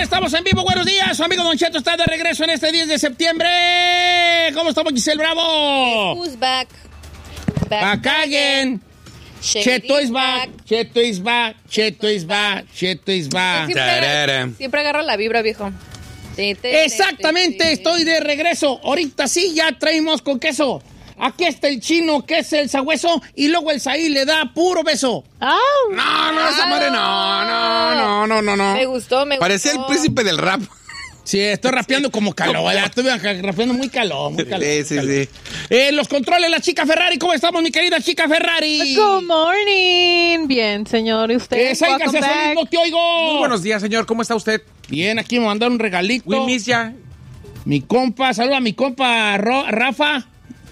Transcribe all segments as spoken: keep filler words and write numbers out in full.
estamos en vivo. Buenos días. Su amigo Don Cheto está de regreso en este diez de septiembre. ¿Cómo estamos, Giselle Bravo? Who's back? Back, back again. Cheto is back. Cheto is back. Cheto is back. Cheto is back. Siempre, agarra, siempre agarra la vibra, viejo. Exactamente, estoy de regreso. Ahorita sí, ya traemos con queso. Aquí está el chino, que es el sabueso, y luego el Saí le da puro beso. Oh. No, no, esa madre no, no, no, no, no, no. Me gustó, me Parecía gustó. el príncipe del rap. Sí, estoy rapeando como calor, ya estoy rapeando muy calor, muy calor. Sí, sí, calor. sí. Eh, los controles, la chica Ferrari, ¿cómo estamos, mi querida chica Ferrari? Good morning. Bien, señor, ¿y usted? Eh, Sai García Solís, no te oigo. Muy buenos días, señor, ¿cómo está usted? Bien, aquí me mandaron un regalito. We miss ya. Mi compa, saluda a mi compa Ro, Rafa.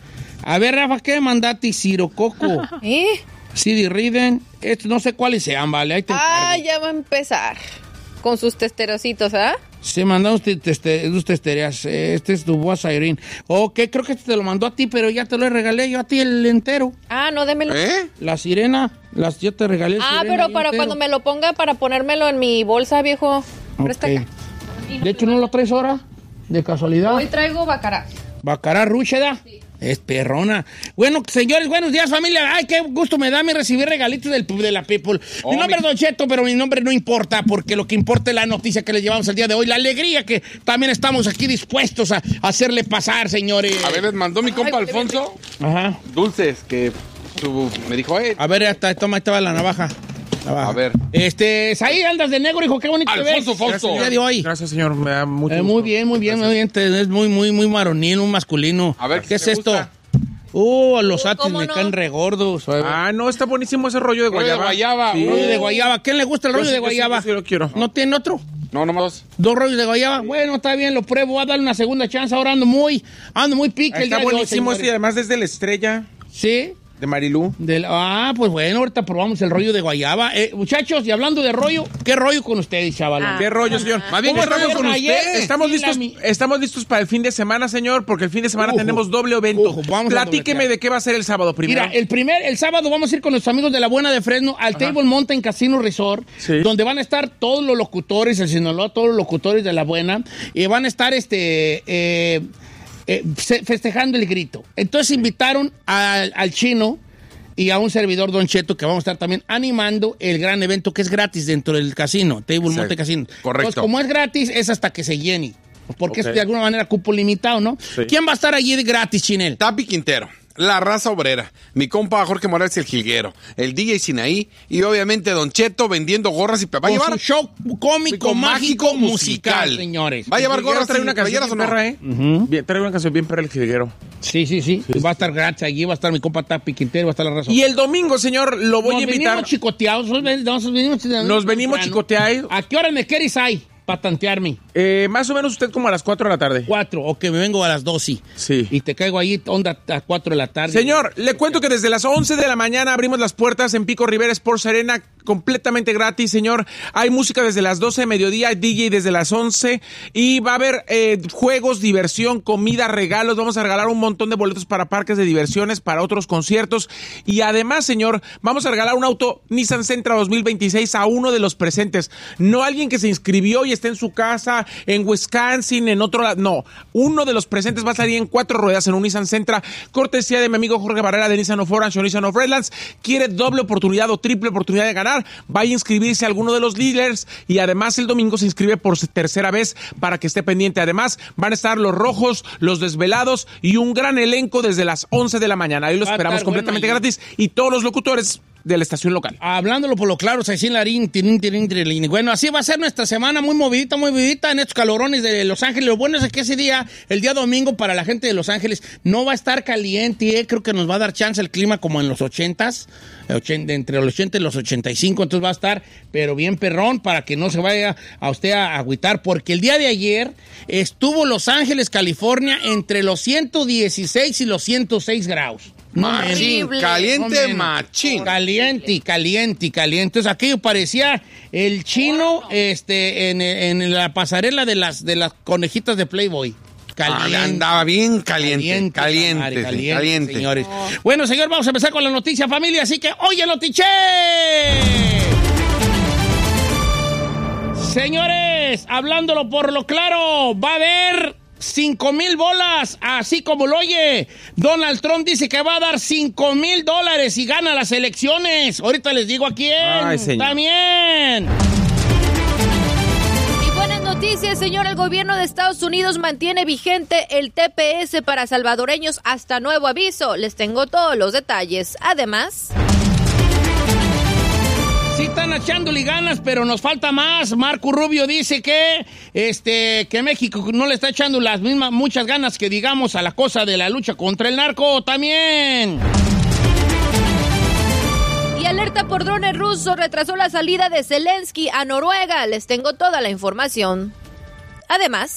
A ver, Rafa, ¿qué mandaste? Ciro Coco. ¿Eh? C D Riden. Estos no sé cuáles sean, vale. Ahí te Ah, encargo. ya va a empezar. Con sus testerositos, ¿ah? Se mandaron usted teste, tus testerías. Este es tu voz, Irene. Ok, creo que este te lo mandó a ti, pero ya te lo regalé yo a ti el entero. Ah, no, démelo. ¿Eh? La sirena, las, yo te regalé el Ah, sirena pero ahí para entero. cuando me lo ponga, para ponérmelo en mi bolsa, viejo. Presta Ok. acá. De hecho, ¿no lo traes ahora? De casualidad. Hoy traigo bacará. Bacará Rúcheda. Sí. Es perrona. Bueno, señores, buenos días, familia. Ay, qué gusto me da mi recibir regalitos del, de la People. Oh, mi nombre mi... es Don Cheto, pero mi nombre no importa, porque lo que importa es la noticia que les llevamos el día de hoy. La alegría que también estamos aquí dispuestos a, a hacerle pasar, señores. A ver, les mandó mi compa Ay, Alfonso Ajá. dulces que su, me dijo, eh. A ver, hasta, toma, ahí estaba la navaja. navaja. A ver. Este, ahí andas de negro, hijo, qué bonito te ves. Alfonso, Alfonso. El día de hoy. Gracias, señor, me da mucho Eh, gusto. muy bien, muy bien, Gracias. muy bien. Te- Es muy, muy, muy varonil, muy masculino. A ver, ¿qué ¿qué es te esto? gusta? Uh, los atis ¿cómo me no? caen regordos. Ah, no, está buenísimo ese rollo de Rollo de guayaba. guayaba. Sí. Rollo de guayaba. ¿Quién le gusta el Yo rollo sí, de yo sí, guayaba? yo sí lo quiero. ¿No tiene otro? No, nomás dos. Dos rollos de guayaba. Bueno, está bien, lo pruebo. Voy a darle una segunda chance. Ahora ando muy, ando muy pique el Está día de hoy, buenísimo señores. este y además desde la estrella Sí. de Marilú. Del- ah, pues bueno, ahorita probamos el rollo de guayaba. Eh, muchachos, y hablando de rollo, ¿qué rollo con ustedes, chaval? Ah. ¿Qué rollo, señor? Más bien, ¿Cómo ¿qué rollo estamos con ayer? usted? Estamos Sí, listos, la mi- estamos listos para el fin de semana, señor, porque el fin de semana Ujú. tenemos doble evento. Ujú, vamos a Platíqueme dobletear. de qué va a ser el sábado primero. Mira, el primer, el sábado vamos a ir con los amigos de La Buena de Fresno al Table Mountain Casino Resort, Sí. donde van a estar todos los locutores, el Sinaloa, todos los locutores de La Buena, y van a estar este eh, eh, se- festejando el grito. Entonces invitaron al, al chino y a un servidor, Don Cheto, que vamos a estar también animando el gran evento que es gratis dentro del casino, Table Sí, Mountain Casino. correcto. Entonces, como es gratis, es hasta que se llene. Porque Ok. es de alguna manera cupo limitado, ¿no? Sí. ¿Quién va a estar allí de gratis, Chinel? Tapi Quintero, la raza obrera, mi compa Jorge Morales el Jilguero, el D J Sinaí y obviamente Don Cheto vendiendo gorras y... ¿Va a Con llevar? su show cómico, mágico, musical, señores. ¿Va a llevar gorras trae y una canción playeras o bien no? perra, ¿eh? Bien, trae una canción bien perra el jilguero. Sí, sí, sí. Va a estar gratis allí, va a estar mi compa Tapi Quintero, va a estar la razón. Y el domingo, señor, lo voy nos a invitar. venimos chicoteados, nos ven- nos venimos, Nos venimos chicoteados. ¿A qué hora me quieres ahí? Para tantearme. Eh, más o menos usted como a las cuatro de la tarde. Cuatro, o que me vengo a las dos, sí. Sí. Y te caigo ahí, onda, a cuatro de la tarde. Señor, le cuento que desde las once de la mañana abrimos las puertas en Pico Rivera Sports Arena, completamente gratis, señor. Hay música desde las doce de mediodía, hay D J desde las once y va a haber eh, juegos, diversión, comida, regalos. Vamos a regalar un montón de boletos para parques de diversiones, para otros conciertos. Y además, señor, vamos a regalar un auto Nissan Sentra dos mil veintiséis a uno de los presentes. No alguien que se inscribió y está en su casa, en Wisconsin, en otro lado. No, uno de los presentes va a salir en cuatro ruedas en un Nissan Sentra, cortesía de mi amigo Jorge Barrera de Nissan of Orange o Nissan of Redlands. Quiere doble oportunidad o triple oportunidad de ganar, vaya a inscribirse a alguno de los dealers y además el domingo se inscribe por tercera vez para que esté pendiente. Además, van a estar los rojos, los desvelados y un gran elenco desde las once de la mañana. Ahí lo Va a esperamos estar completamente bueno ahí. gratis y todos los locutores de la estación local. Hablándolo por lo claro, Cecil Larín, tirín, tirín, tirín. Bueno, así va a ser nuestra semana, muy movidita, muy movidita en estos calorones de Los Ángeles. Lo bueno es que ese día, el día domingo, para la gente de Los Ángeles, no va a estar caliente, ¿eh? Creo que nos va a dar chance el clima como en los ochentas, ochenta, entre los ochenta y los ochenta y cinco, entonces va a estar, pero bien perrón, para que no se vaya a usted a agüitar, porque el día de ayer estuvo Los Ángeles, California, entre los ciento dieciséis y los ciento seis grados. No Machín, Horrible. caliente, menos. machín. Caliente, caliente, caliente. Entonces aquello parecía el chino este, en, en la pasarela de las, de las conejitas de Playboy. Caliente. Ah, andaba bien caliente, caliente, madre, caliente, caliente. señores. Bueno, señor, vamos a empezar con la noticia, familia, así que oye, notiche. Señores, hablándolo por lo claro, va a haber cinco mil bolas, así como lo oye. Donald Trump dice que va a dar cinco mil dólares y gana las elecciones. Ahorita les digo a quién. Ay, señor. También. Y buenas noticias, señor. El gobierno de Estados Unidos mantiene vigente el T P S para salvadoreños hasta nuevo aviso. Les tengo todos los detalles. Además... Sí están echándole ganas, pero nos falta más. Marco Rubio dice que este que México no le está echando las mismas muchas ganas que digamos a la cosa de la lucha contra el narco también. Y alerta por drones rusos retrasó la salida de Zelensky a Noruega. Les tengo toda la información. Además...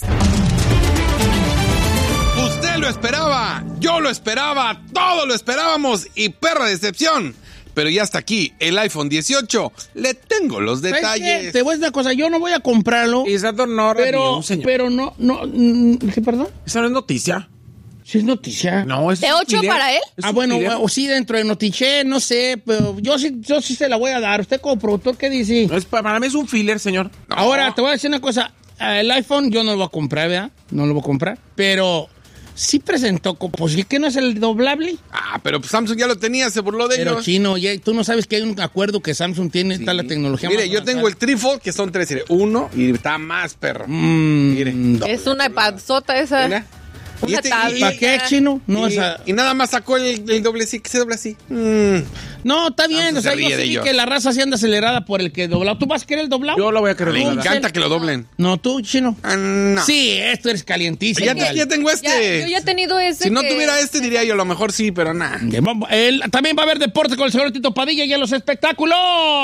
Usted lo esperaba, yo lo esperaba, todos lo esperábamos y perra decepción. Pero ya está aquí, el iPhone dieciocho. Le tengo los detalles. Te voy a decir una cosa, yo no voy a comprarlo. Isador no pero, review, señor. pero no, no, ¿qué, perdón? ¿Esa no es noticia? Sí es noticia. No, es ¿De ocho para él? Ah, bueno, o sí, dentro de Notiche, no sé, pero yo sí, yo sí se la voy a dar. ¿Usted como productor qué dice? No, es, para mí es un filler, señor. No. Ahora, te voy a decir una cosa. El iPhone yo no lo voy a comprar, ¿verdad? No lo voy a comprar, pero... Sí presentó, pues, ¿qué no es el doblable? Ah, pero pues Samsung ya lo tenía, se burló de Pero ellos. chino, ya, tú no sabes que hay un acuerdo que Samsung tiene, Sí. está la tecnología. Mire, más yo tengo el avanzada. trifold, que son tres, mire, uno, y está más perro. Mm, Mire. no. Es una iPadzota esa. Mira. Y Una este- y- tablet. ¿Para qué, chino? No, y, o sea, y nada más sacó el, el doble sí, que se dobla así. Mm. no, está bien, Samsung o sea, se yo ríe de sí vi ellos. que la raza se anda acelerada por el que doblado. ¿Tú vas a querer el doblado? Yo lo voy a querer. Le doblada. encanta que lo doblen. No, tú, chino. Ah, no. Sí, esto eres calientísimo. Ya, te- ya tengo este. Ya, yo ya he tenido ese. Si no que- tuviera este, diría yo, a lo mejor sí, pero nada. El- también va a haber deporte con el señor Tito Padilla y en los espectáculos.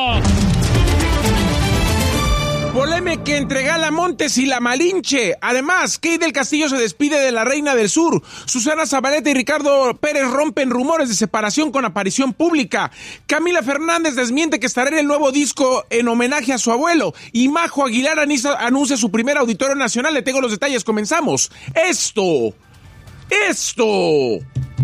Polémica entre Gala Montes y La Malinche. Además, Kate del Castillo se despide de la Reina del Sur. Susana Zabaleta y Ricardo Pérez rompen rumores de separación con aparición pública. Camila Fernández desmiente que estará en el nuevo disco en homenaje a su abuelo. Y Majo Aguilar anuncia, anuncia su primer auditorio nacional. Le tengo los detalles. Comenzamos. Esto. Esto.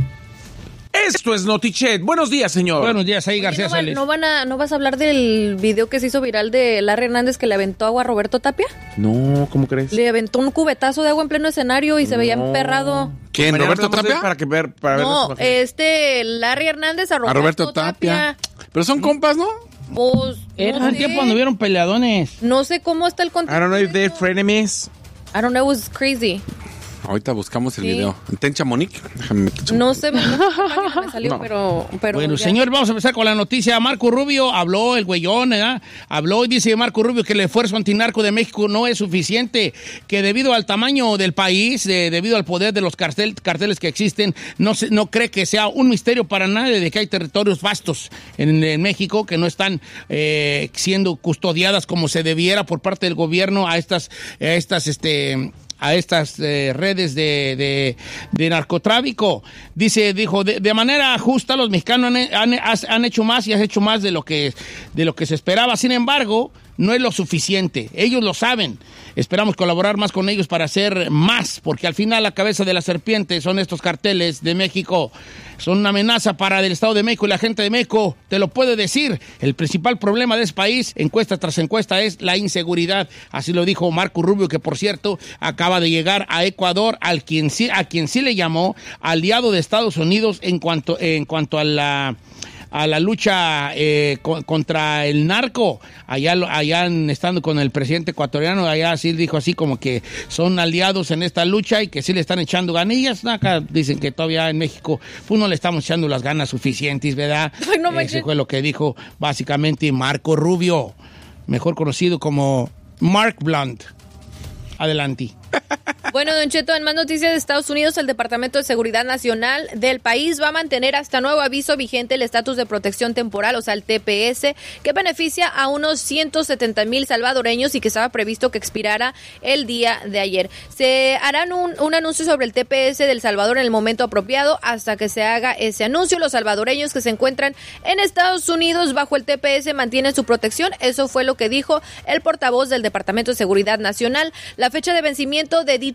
Esto es Notichet. Buenos días, señor. Buenos días, ahí Oye, García ¿no, van- Solís. no van a, ¿No vas a hablar del video que se hizo viral de Larry Hernández que le aventó agua a Roberto Tapia? No, ¿cómo crees? Le aventó un cubetazo de agua en pleno escenario y se veía emperrado. ¿Quién, Mañana Roberto hablamos de- Tapia? Para que ver, para ver las No, imágenes. este Larry Hernández a A Roberto, Roberto Tapia. Pero son compas, ¿no? Pues, Era no el sé. tiempo cuando vieron peleadones. No sé cómo está el I contexto. don't know if they're frenemies. I don't know, it was crazy. Ahorita buscamos el Sí. video. Tencha Monique. Déjame meter- No sé, no sé qué página me salió, No. pero, pero Bueno, ya. señor, vamos a empezar con la noticia. Marco Rubio habló, el güeyón, ¿verdad? Habló y dice Marco Rubio que el esfuerzo antinarco de México no es suficiente, que debido al tamaño del país, eh, debido al poder de los cartel, carteles que existen, no, se, no cree que sea un misterio para nadie de que hay territorios vastos en, en México que no están eh, siendo custodiadas como se debiera por parte del gobierno a estas, a estas, este... a estas eh, redes de, de, de narcotráfico. Dice, dijo, de, de manera justa los mexicanos han, han, han hecho más y has hecho más de lo que, de lo que se esperaba. Sin embargo, no es lo suficiente. Ellos lo saben. Esperamos colaborar más con ellos para hacer más, porque al final la cabeza de la serpiente son estos carteles de México. Son una amenaza para el Estado de México y la gente de México te lo puede decir. El principal problema de ese país, encuesta tras encuesta, es la inseguridad. Así lo dijo Marco Rubio, que por cierto acaba de llegar a Ecuador, al quien sí, a quien sí le llamó aliado de Estados Unidos en cuanto, en cuanto a la... a la lucha eh, co- contra el narco, allá, lo- allá en- estando con el presidente ecuatoriano, allá sí dijo así como que son aliados en esta lucha y que sí le están echando ganillas. Acá dicen que todavía en México pues no le estamos echando las ganas suficientes, ¿verdad? Ay, no manches. Eso fue lo que dijo básicamente Marco Rubio, mejor conocido como Mark Blunt. Adelante. Bueno, Don Cheto, en más noticias de Estados Unidos, el Departamento de Seguridad Nacional del país va a mantener hasta nuevo aviso vigente el estatus de protección temporal, o sea, el T P S, que beneficia a unos ciento setenta mil salvadoreños y que estaba previsto que expirara el día de ayer. Se harán un, un anuncio sobre el T P S del Salvador en el momento apropiado. Hasta que se haga ese anuncio, los salvadoreños que se encuentran en Estados Unidos bajo el T P S mantienen su protección. Eso fue lo que dijo el portavoz del Departamento de Seguridad Nacional. La fecha de vencimiento de dicho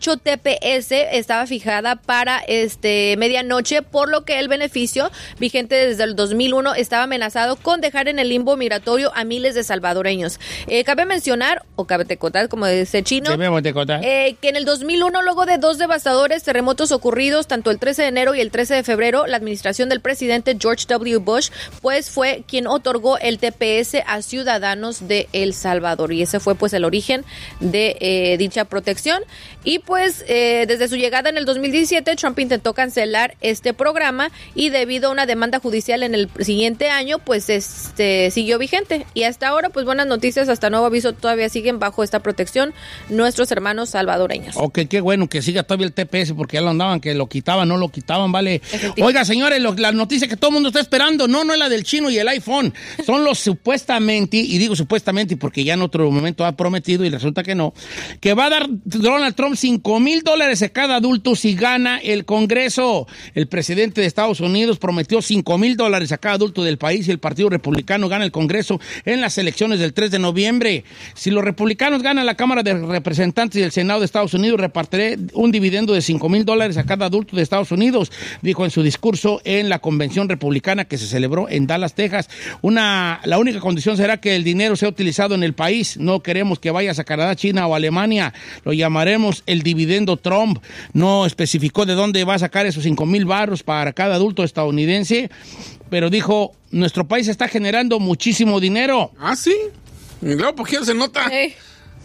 dicho T P S estaba fijada para este medianoche, por lo que el beneficio vigente desde el dos mil uno estaba amenazado con dejar en el limbo migratorio a miles de salvadoreños. Eh, cabe mencionar, o cabe tecotar, como dice Chino, eh, que en el dos mil uno, luego de dos devastadores terremotos ocurridos tanto el trece de enero y el trece de febrero, la administración del presidente George W. Bush pues fue quien otorgó el T P S a ciudadanos de El Salvador, y ese fue pues el origen de eh, dicha protección. Y pues eh, desde su llegada en el dos mil diecisiete, Trump intentó cancelar este programa, y debido a una demanda judicial en el siguiente año, pues este siguió vigente, y hasta ahora pues buenas noticias, hasta nuevo aviso, todavía siguen bajo esta protección nuestros hermanos salvadoreños. Ok, qué bueno que siga todavía el T P S, porque ya lo andaban, que lo quitaban, no lo quitaban, vale. Oiga, señores, lo, la noticia que todo el mundo está esperando, no, no es la del chino y el iPhone, son los supuestamente, y digo supuestamente porque ya en otro momento ha prometido y resulta que no, que va a dar Donald Trump cinco mil dólares a cada adulto si gana el Congreso. El presidente de Estados Unidos prometió cinco mil dólares a cada adulto del país si el Partido Republicano gana el Congreso en las elecciones del tres de noviembre. Si los republicanos ganan la Cámara de Representantes y el Senado de Estados Unidos, repartiré un dividendo de cinco mil dólares a cada adulto de Estados Unidos, dijo en su discurso en la convención republicana que se celebró en Dallas, Texas. Una, la única condición será que el dinero sea utilizado en el país. No queremos que vayas a Canadá, China o Alemania. Lo llamaremos el dividendo Trump. No especificó de dónde va a sacar esos cinco mil barros para cada adulto estadounidense, pero dijo, nuestro país está generando muchísimo dinero. Ah, sí. Y luego, ¿por qué no se nota? Hey.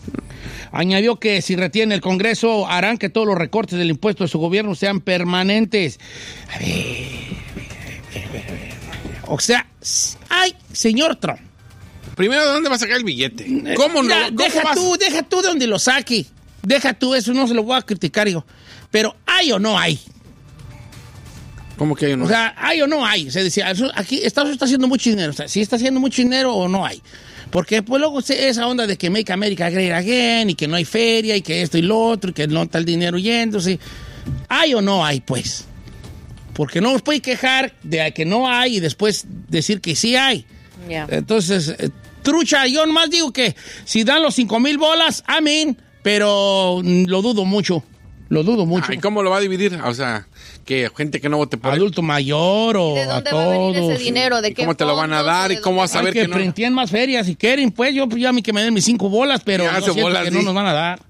Añadió que si retiene el Congreso, harán que todos los recortes del impuesto de su gobierno sean permanentes. A ver, a ver, a ver, a ver. O sea, ay, señor Trump. Primero, ¿de dónde va a sacar el billete? ¿Cómo no? Mira, ¿Cómo deja vas? tú, deja tú de donde lo saque. Deja tú, eso no se lo voy a criticar, hijo. Pero ¿hay o no hay? ¿Cómo que hay o no? O sea, ¿hay o no hay? Se decía, aquí Estados Unidos está haciendo mucho dinero. O sea, ¿sí está haciendo mucho dinero o no hay? Porque pues luego esa onda de que Make America Great Again y que no hay feria y que esto y lo otro y que no está el dinero yéndose. ¿Hay o no hay, pues? Porque no nos puede quejar de que no hay y después decir que sí hay. Yeah. Entonces, eh, trucha, yo nomás digo que si dan los cinco mil bolas, amén, pero mm, lo dudo mucho. Lo dudo mucho. ¿Y cómo lo va a dividir? O sea, que gente que no vote por él. Adulto mayor o ¿De a dónde todos. va a venir ese dinero? ¿De ¿Y qué cómo te lo van a fondos? dar? ¿De ¿Y cómo vas a Hay saber que, que no? printeen más ferias si quieren, pues yo, yo a mí que me den mis cinco bolas, pero Ya yo se siento bolas, que sí. no nos van a dar.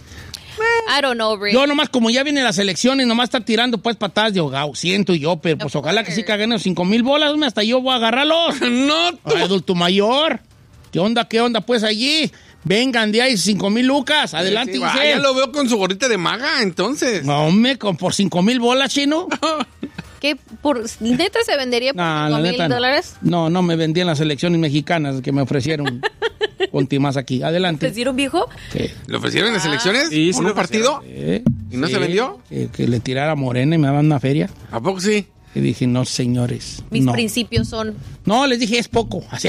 I don't know, Rick. Yo nomás, como ya vienen las elecciones, nomás está tirando pues patadas de ahogado, siento yo, pero pues Of ojalá course. que sí caguen los cinco mil bolas, hombre, hasta yo voy a agarrarlos. No, tú. Ay, adulto mayor, ¿qué onda, qué onda pues allí? Vengan de ahí cinco mil lucas, adelante, Sí, va, Giselle. ya lo veo con su gorrita de maga, entonces. No, hombre, con, por cinco mil bolas, chino. ¿Qué? Por, ¿Neta se vendería por No, cinco la mil neta no. dólares? No, no me vendían las elecciones mexicanas que me ofrecieron. Conti más aquí, adelante. ¿Te dieron viejo? Sí. ¿Le ofrecieron en las elecciones? Sí, sí ¿Con le un partido? Eh, ¿Y no sí, se vendió? Que, que le tirara a Morena y me daban una feria. ¿A poco sí? Y dije, no, señores. Mis no. principios son No, les dije, es poco. Así.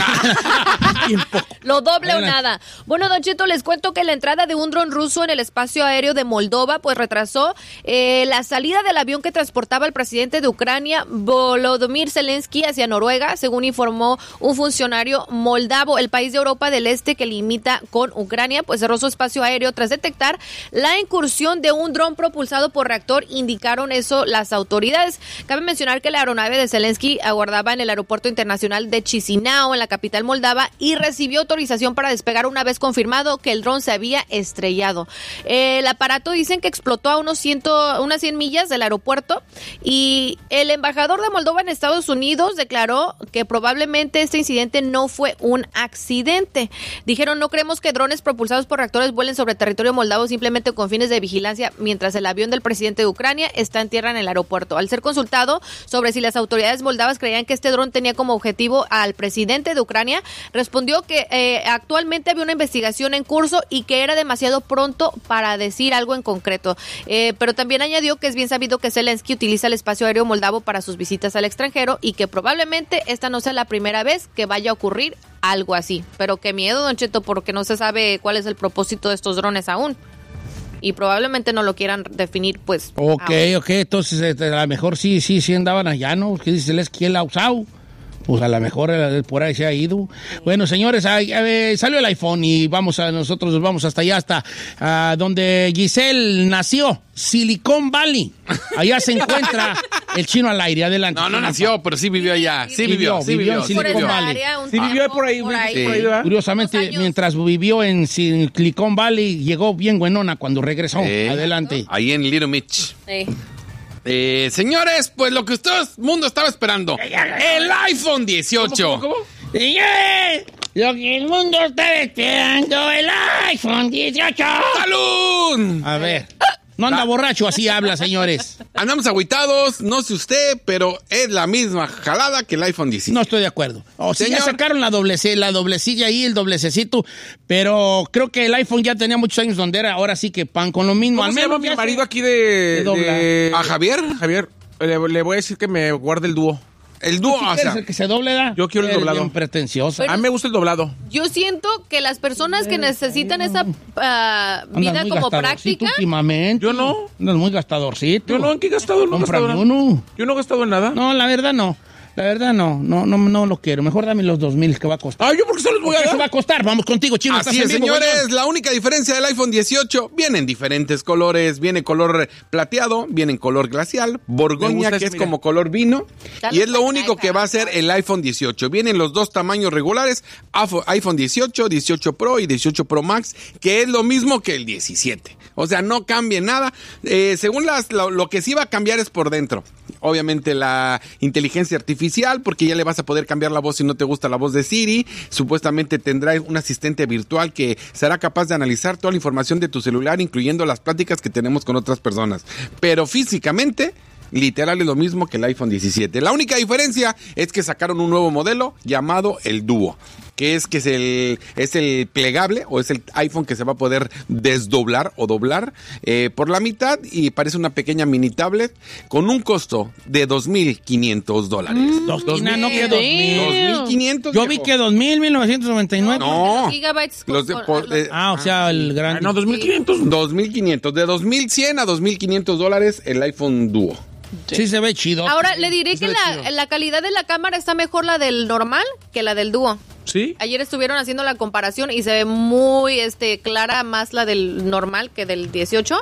Bien poco. lo doble Adelante. o nada. Bueno, Don Cheto, les cuento que la entrada de un dron ruso en el espacio aéreo de Moldova pues retrasó eh, la salida del avión que transportaba al presidente de Ucrania, Volodymyr Zelensky, hacia Noruega, según informó un funcionario moldavo. El país de Europa del Este que limita con Ucrania pues cerró su espacio aéreo tras detectar la incursión de un dron propulsado por reactor, indicaron eso las autoridades. Cabe mencionar que la aeronave de Zelensky aguardaba en el aeropuerto internacional de Chisinau, en la capital moldava, y recibió autorización para despegar una vez confirmado que el dron se había estrellado. El aparato dicen que explotó a unos ciento, unas cien millas del aeropuerto, y el embajador de Moldova en Estados Unidos declaró que probablemente este incidente no fue un accidente. Dijeron, no creemos que drones propulsados por reactores vuelen sobre territorio moldavo simplemente con fines de vigilancia mientras el avión del presidente de Ucrania está en tierra en el aeropuerto. Al ser consultado sobre si las autoridades moldavas creían que este dron tenía como objetivo al presidente de Ucrania, respondió que eh, actualmente había una investigación en curso y que era demasiado pronto para decir algo en concreto. Eh, pero también añadió que es bien sabido que Zelensky utiliza el espacio aéreo moldavo para sus visitas al extranjero y que probablemente esta no sea la primera vez que vaya a ocurrir algo así. Pero qué miedo, Don Cheto, porque no se sabe cuál es el propósito de estos drones aún. Y probablemente no lo quieran definir, pues. Ok, ahora. ok, entonces este, a lo mejor sí, sí, sí andaban allá, ¿no? ¿Qué dice? Les que él ha usado. Pues a lo mejor eh, por ahí se ha ido. Bueno, señores, ay, eh, salió el iPhone y vamos a nosotros vamos hasta allá, hasta uh, donde Giselle nació, Silicon Valley. Allá se encuentra el chino al aire. Adelante. No, no nació, pero sí vivió allá. Sí vivió, sí vivió. en Silicon Valley. Sí vivió por ahí, por ahí. Sí. Por ahí, ¿verdad? Curiosamente, mientras vivió en Silicon Valley, llegó bien buenona cuando regresó. Eh, Adelante. Ahí en Little Mitch. Sí. Eh, señores, pues lo que usted el mundo estaba esperando. El iPhone dieciocho. ¿Cómo, cómo, cómo? Señores, lo que el mundo está esperando, el iPhone dieciocho. ¡Salud! A ver. No anda borracho, así habla, señores. Andamos agüitados, no sé usted, pero es la misma jalada que el iPhone diecisiete. No estoy de acuerdo. O sea, ya Señor. sacaron la doble C, la doblecilla ahí, el doblececito, pero creo que el iPhone ya tenía muchos años donde era, ahora sí que pan con lo mismo. ¿Cómo Al se menos llama mi ya marido se- aquí de... de dobla. de- ¿A Javier? Javier, le, le voy a decir que me guarde el dúo. El dúo, ¿Tú o quieres sea, el que se doble, da? Yo quiero el Eres doblado. bien pretenciosa. A mí me gusta el doblado. Yo siento que las personas que necesitan esa ah, Andas vida muy como gastadorcito práctica, últimamente. Yo no. Andas muy gastadorcito. Yo no, ¿en qué he gastado? No he gastado Cómprame nada. uno. Yo no he gastado en nada. No, la verdad no. La verdad no. No, no, no lo quiero. Mejor dame los dos mil que va a costar. Ah, ¿yo por qué se los voy a ¿Qué se va dar? a costar? Vamos contigo, chino. así estás es, en vivo, señores. güey. La única diferencia del iPhone dieciocho viene en diferentes colores. Viene color plateado, viene en color glacial, Me borgoña, gusta que ese, es mira. como color vino. Dale Y es lo un único like, que va a ser el iPhone dieciocho. Vienen los dos tamaños regulares, afo- iPhone dieciocho, dieciocho Pro y dieciocho Pro Max, que es lo mismo que el diecisiete. O sea, no cambie nada. Eh, según las, lo, lo que sí va a cambiar es por dentro. Obviamente la inteligencia artificial, porque ya le vas a poder cambiar la voz si no te gusta la voz de Siri. Supuestamente tendrá un asistente virtual que será capaz de analizar toda la información de tu celular, incluyendo las pláticas que tenemos con otras personas. Pero físicamente, literal es lo mismo que el iPhone diecisiete. La única diferencia es que sacaron un nuevo modelo llamado el Duo, que es que es el, es el plegable o es el iPhone que se va a poder desdoblar o doblar eh, por la mitad y parece una pequeña mini tablet con un costo de dos mil quinientos dólares. Dos, Dos no, no mil. que dos mil. dos mil quinientos. Yo vi que dos mil, mil novecientos noventa y nueve. No. los gigabytes con- Los de- con- por- los- eh, Ah, o sea, el Ah, gran... no, dos mil quinientos. dos mil quinientos. De dos mil cien a dos mil quinientos dólares el iPhone Duo. Sí se ve chido. Ahora, le diré que Eso es la, chido. la calidad de la cámara está mejor la del normal que la del dúo. ¿Sí? Ayer estuvieron haciendo la comparación y se ve muy este clara más la del normal que del dieciocho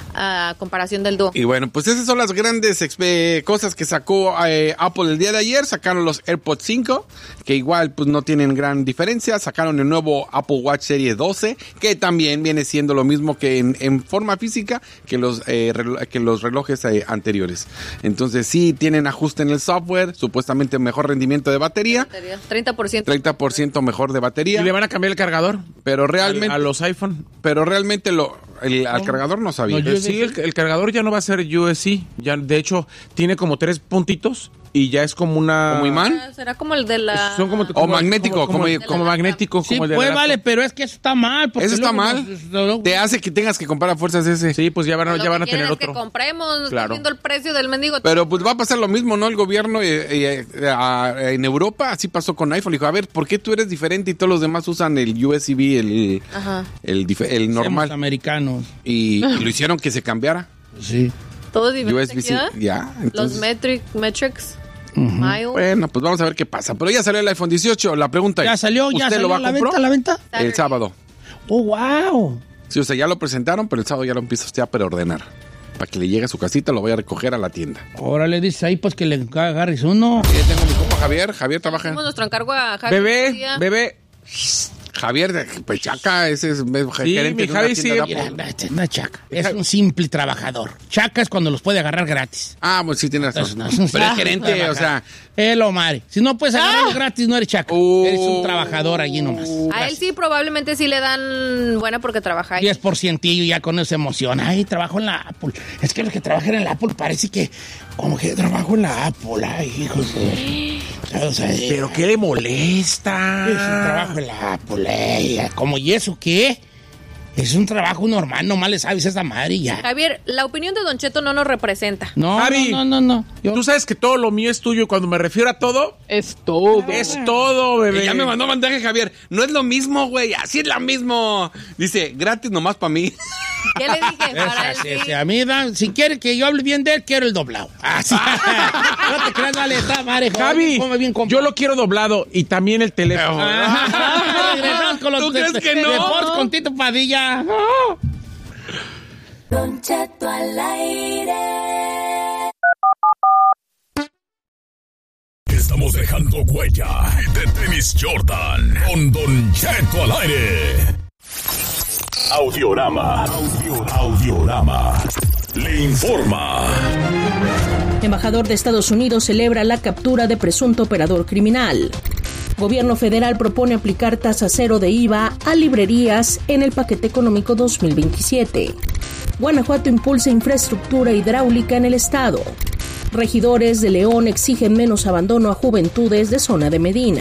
a comparación del dúo. Y bueno, pues esas son las grandes expe- cosas que sacó eh, Apple el día de ayer. Sacaron los AirPods cinco, que igual pues no tienen gran diferencia. Sacaron el nuevo Apple Watch Serie doce, que también viene siendo lo mismo que en, en forma física que los, eh, relo- que los relojes eh, anteriores. Entonces sí tienen ajuste en el software, supuestamente mejor rendimiento de batería, treinta por ciento. treinta por ciento mejor de ¿Y batería, le van a cambiar el cargador? pero Al- realmente, A, los iPhone. pero realmente lo, el, al cargador no sabía. No, Eh, yo- sí, el, el cargador ya no va a ser U S B. Ya, de hecho, tiene como tres puntitos y ya es como una... ¿Como imán? Ah, será como el de la... Son como, O como- magnético, como, como, como- como magnético, Sí, como el de pues la vale, laptop. pero es que eso está mal. porque Eso está luego mal. nos- luego- Te hace que tengas que comprar a fuerzas ese. Sí, pues ya van, a- Lo ya van que a tener quieren es otro. que compremos, no Claro. están viendo el precio del mendigo. Pero pues va a pasar lo mismo, ¿no? El gobierno eh, eh, eh, a- en Europa, así pasó con iPhone. Dijo, a ver, ¿por qué tú eres diferente y todos los demás usan el U S B, el, Ajá. el, dif- el Somos normal? americanos. Y, y lo hicieron que se cambiara. Sí. Todo U diferente. S B C, ¿ya? ya. Los Entonces, metric, metrics, miles. bueno, pues vamos a ver qué pasa. Pero ya salió el iPhone dieciocho. La pregunta es, Ya salió, ya ¿usted salió lo va a a la comprar? venta, a la venta. El sábado. Oh, wow. Sí, o sea, ya lo presentaron, pero el sábado ya lo empieza usted a preordenar. Para que le llegue a su casita, lo vaya a recoger a la tienda. Ahora le dices ahí, pues que le agarres uno. Sí, tengo mi compa Javier. Javier trabaja. Hicimos nuestro encargo a Javi. Bebé, García. bebé. Javier de Pechaca, ese es me- gerente mi de una Javi tienda sí. de Apple. Mira, este no es chaca. Es un simple trabajador. Chaca es cuando los puede agarrar gratis. Ah, pues sí, tienes razón. Es- es un Pero es simple gerente, o trabajador. sea... Es lo madre. Si no puedes agarrar gratis, no eres chaca. Oh. Eres un trabajador allí nomás. A él sí probablemente sí le dan buena porque trabaja ahí. diez por ciento y ya con eso se emociona. Ay, trabajo en la Apple. Es que los que trabajan en la Apple parece que como que trabajo en la Apple. Ay, hijos de... O sea, ¿Pero qué le molesta? es un trabajo en la Apple. Ey, ¿cómo y eso qué? Es un trabajo normal, nomás le sabes a esa madre y ya. Javier, la opinión de Don Cheto no nos representa. No, Javi. no, no, no. no. Yo- Tú sabes que todo lo mío es tuyo. Cuando me refiero a todo, Es todo. es todo, Que bebé. ya me mandó mensaje Javier. No es lo mismo, güey. Así es lo mismo. Dice, gratis nomás para mí. ¿Qué le dije? Para Esa, él sí, sí. sí, a mí, dan, si quiere que yo hable bien de él, quiero el doblado. Así. No te creas, vale, está madre. Javi, come bien, compa. yo lo quiero doblado y también el teléfono. Ah, regresamos con los ¿Tú crees de- que de no? Deportes con Tito Padilla. Don Cheto al aire. Estamos dejando huella de tenis Jordan con Don Cheto al aire. Audiorama. Audio- Audiorama. Le informa. Embajador de Estados Unidos celebra la captura de presunto operador criminal. Gobierno federal propone aplicar tasa cero de I V A a librerías en el paquete económico dos mil veintisiete. Guanajuato impulsa infraestructura hidráulica en el estado. Regidores de León exigen menos abandono a juventudes de zona de Medina.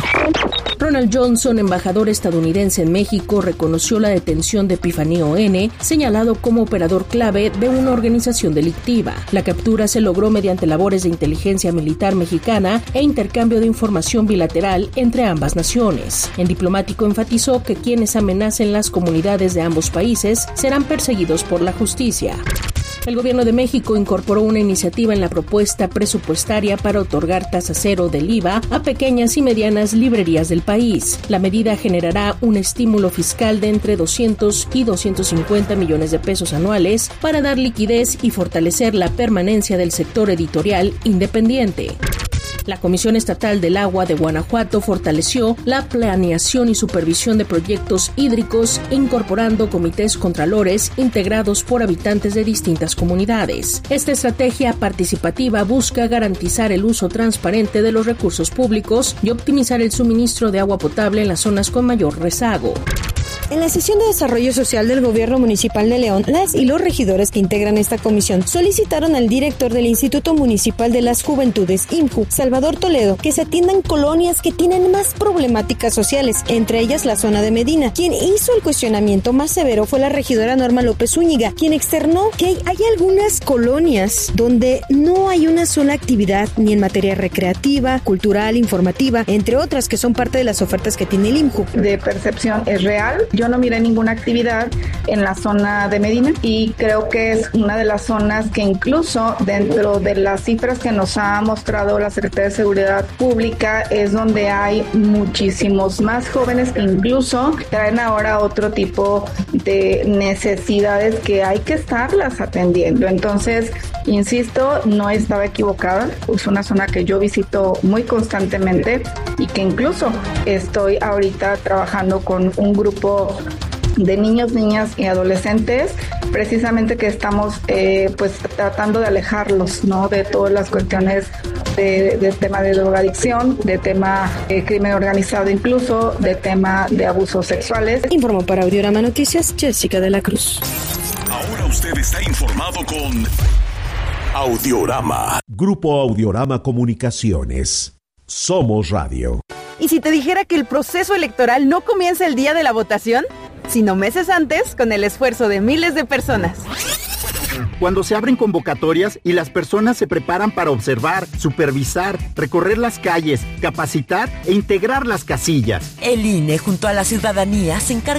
Ronald Johnson, embajador estadounidense en México, reconoció la detención de Epifanio N., señalado como operador clave de una organización delictiva. La captura se logró mediante labores de inteligencia militar mexicana e intercambio de información bilateral entre ambas naciones. El diplomático enfatizó que quienes amenacen las comunidades de ambos países serán perseguidos por la justicia. El Gobierno de México incorporó una iniciativa en la propuesta presupuestaria para otorgar tasa cero del I V A a pequeñas y medianas librerías del país. La medida generará un estímulo fiscal de entre doscientos y doscientos cincuenta millones de pesos anuales para dar liquidez y fortalecer la permanencia del sector editorial independiente. La Comisión Estatal del Agua de Guanajuato fortaleció la planeación y supervisión de proyectos hídricos, incorporando comités contralores integrados por habitantes de distintas comunidades. Esta estrategia participativa busca garantizar el uso transparente de los recursos públicos y optimizar el suministro de agua potable en las zonas con mayor rezago. En la sesión de desarrollo social del Gobierno Municipal de León, las y los regidores que integran esta comisión solicitaron al director del Instituto Municipal de las Juventudes, I M J U, Salvador Toledo, que se atiendan colonias que tienen más problemáticas sociales, entre ellas la zona de Medina. Quien hizo el cuestionamiento más severo fue la regidora Norma López Zúñiga, quien externó que hay, hay algunas colonias donde no hay una sola actividad ni en materia recreativa, cultural, informativa, entre otras que son parte de las ofertas que tiene el I M J U. De percepción es real. Yo no miré ninguna actividad en la zona de Medina y creo que es una de las zonas que incluso dentro de las cifras que nos ha mostrado la Secretaría de Seguridad Pública es donde hay muchísimos más jóvenes que incluso traen ahora otro tipo de necesidades que hay que estarlas atendiendo. Entonces, insisto, no estaba equivocada. Es una zona que yo visito muy constantemente y que incluso estoy ahorita trabajando con un grupo de niños, niñas y adolescentes, precisamente que estamos eh, pues tratando de alejarlos, ¿no? De todas las cuestiones de, de tema de drogadicción, de tema de crimen organizado, incluso de tema de abusos sexuales. Informó para Audiorama Noticias Jessica de la Cruz. Ahora usted está informado con Audiorama. Grupo Audiorama Comunicaciones. Somos Radio. ¿Y si te dijera que el proceso electoral no comienza el día de la votación, sino meses antes con el esfuerzo de miles de personas? Cuando se abren convocatorias y las personas se preparan para observar, supervisar, recorrer las calles, capacitar e integrar las casillas. El I N E junto a la ciudadanía se encarga